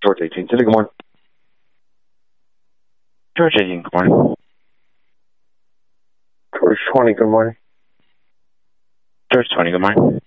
George 18 City, good morning. George 18, good morning. George 20, good morning. George 20, good morning.